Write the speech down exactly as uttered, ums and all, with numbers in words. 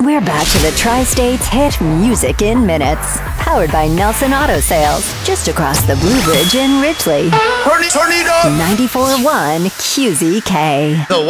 We're back to the Tri-States hit Music in Minutes. Powered by Nelson Auto Sales. Just across the Blue Bridge in Ridgely. Turn it, turn it up! ninety-four point one Q Z K. The